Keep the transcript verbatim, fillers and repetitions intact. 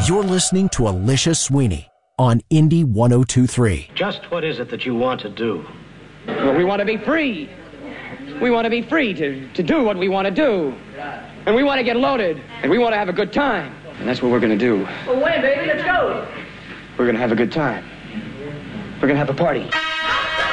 You're listening to Alicia Sweeney on Indy one oh two point three. Just what is it that you want to do? Well, we want to be free. We want to be free to, to do what we want to do. And we want to get loaded. And we want to have a good time. And that's what we're going to do. Well, when, baby? Let's go. We're going to have a good time. We're going to have a party.